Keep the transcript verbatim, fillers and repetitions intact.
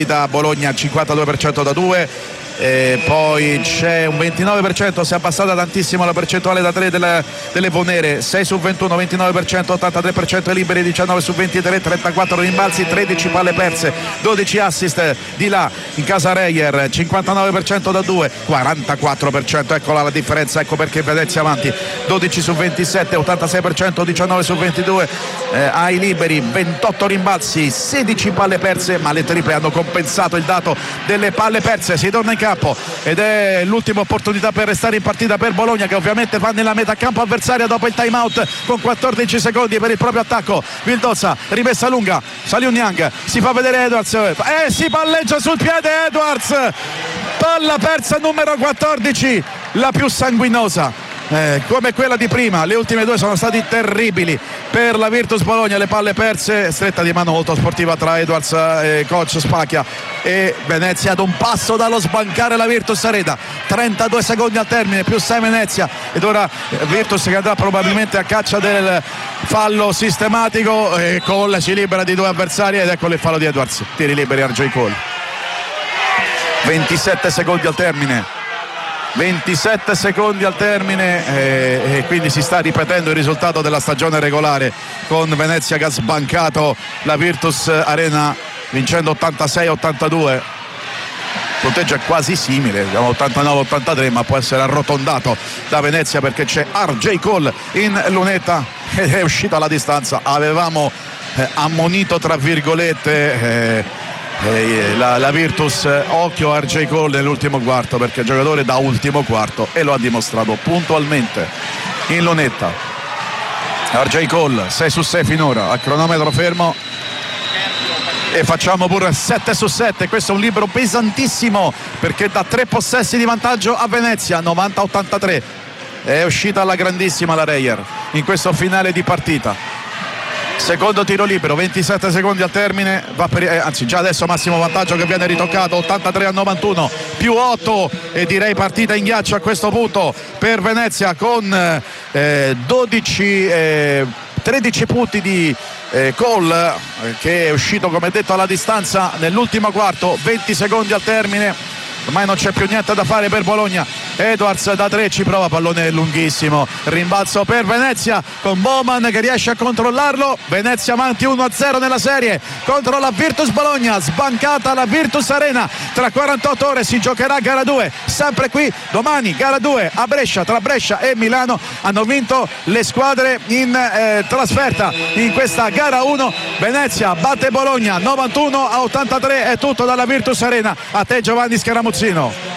da Bologna, cinquantadue per cento da due. E poi c'è un ventinove per cento, si è abbassata tantissimo la percentuale da tre delle, delle Vonere, sei su ventuno, ventinove per cento, ottantatré per cento liberi, diciannove su ventitré, trentaquattro rimbalzi, tredici palle perse, dodici assist di là in casa Reyer, cinquantanove per cento da due, quarantaquattro per cento, eccola la differenza, ecco perché Venezia avanti, dodici su ventisette, ottantasei per cento, diciannove su ventidue, eh, ai liberi, ventotto rimbalzi, sedici palle perse, ma le triple hanno compensato il dato delle palle perse. Si torna in campo ed è l'ultima opportunità per restare in partita per Bologna, che ovviamente va nella metà campo avversaria dopo il time out con quattordici secondi per il proprio attacco. Vildozza, rimessa lunga, Saliu Niang, si fa vedere Edwards e eh, si palleggia sul piede Edwards, palla persa numero quattordici, la più sanguinosa. Eh, come quella di prima, le ultime due sono stati terribili per la Virtus Bologna, le palle perse, stretta di mano molto sportiva tra Edwards e coach Spacchia, e Venezia ad un passo dallo sbancare la Virtus Arena. Trentadue secondi al termine, più sei Venezia, ed ora Virtus che andrà probabilmente a caccia del fallo sistematico, e Cole si libera di due avversari ed eccolo il fallo di Edwards. Tiri liberi R J Cole. ventisette secondi al termine, ventisette secondi al termine, eh, e quindi si sta ripetendo il risultato della stagione regolare, con Venezia che ha sbancato la Virtus Arena vincendo ottantasei a ottantadue. Il punteggio è quasi simile, abbiamo ottantanove a ottantatré, ma può essere arrotondato da Venezia perché c'è R J Cole in lunetta ed è uscito alla distanza. Avevamo eh, ammonito tra virgolette eh, Eh, la, la Virtus, eh, occhio a R J Cole nell'ultimo quarto, perché è giocatore da ultimo quarto e lo ha dimostrato puntualmente in lunetta. R J Cole sei su sei finora, a cronometro fermo, e facciamo pure sette su sette. Questo è un libro pesantissimo perché dà tre possessi di vantaggio a Venezia, novanta a ottantatré. È uscita alla grandissima la Reyer in questo finale di partita. Secondo tiro libero, ventisette secondi al termine, va per, eh, anzi già adesso massimo vantaggio che viene ritoccato, ottantatré a novantuno, più otto, e direi partita in ghiaccio a questo punto per Venezia, con eh, dodici, eh, tredici punti di eh, Cole, eh, che è uscito come detto alla distanza nell'ultimo quarto. Venti secondi al termine, ormai non c'è più niente da fare per Bologna. Edwards da tre ci prova, pallone lunghissimo, rimbalzo per Venezia con Bowman che riesce a controllarlo. Venezia avanti uno a zero nella serie contro la Virtus Bologna, sbancata la Virtus Arena. Tra quarantotto ore si giocherà gara due, sempre qui domani, gara due a Brescia. Tra Brescia e Milano hanno vinto le squadre in eh, trasferta in questa gara uno. Venezia batte Bologna novantuno a ottantatré. È tutto dalla Virtus Arena. A te Giovanni Scaramuzzino.